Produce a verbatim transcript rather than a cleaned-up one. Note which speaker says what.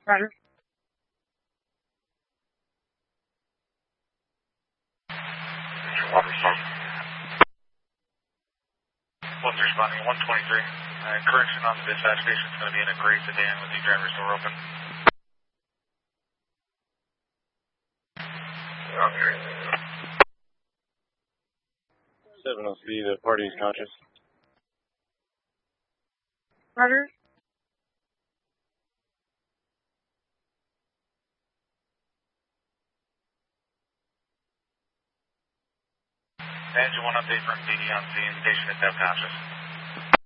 Speaker 1: Roger.
Speaker 2: One's responding one twenty-three. Uh, correction on the dispatch station is going to be in a gray sedan with the driver's door open.
Speaker 3: Okay.
Speaker 4: seven oh three, the party is conscious.
Speaker 1: Roger.
Speaker 2: Engine one update from D D on scene, station is now conscious.